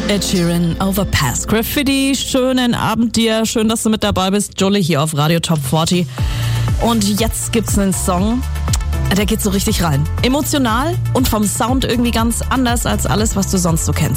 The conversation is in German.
Ed Sheeran, Overpass. Graffiti, schönen Abend dir. Schön, dass du mit dabei bist. Jolie hier auf Radio Top 40. Und jetzt gibt's einen Song, der geht so richtig rein. Emotional und vom Sound irgendwie ganz anders als alles, was du sonst so kennst.